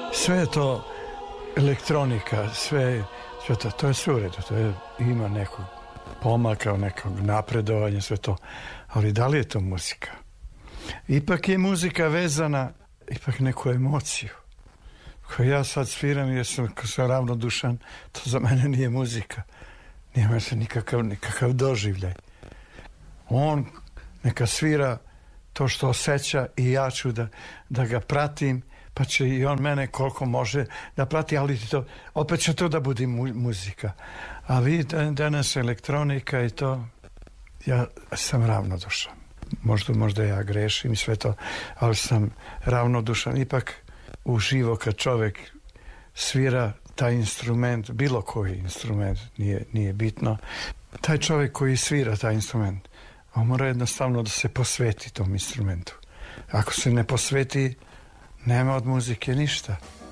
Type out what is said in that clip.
Sve je to elektronika, sve to je sve u redu, ima nekog pomaka, nekog napredovanja, sve to. Ali da li je to muzika? Ipak je muzika vezana, ipak neku emociju. Ako ja sad sviram jer sam ravnodušan, to za mene nije muzika. Nije se nikakav doživljaj. On neka svira to što osjeća i ja ću da ga pratim, pa će i on mene koliko može da prati, ali opet će to da bude muzika. A vi danas elektronika i to, ja sam ravnodušan. Možda ja grešim i sve to, ali sam ravnodušan. Ipak uživo kad čovjek svira taj instrument, bilo koji instrument, nije bitno. Taj čovjek koji svira taj instrument, on mora jednostavno da se posveti tom instrumentu. Ako se ne posveti, nema od muzike ništa.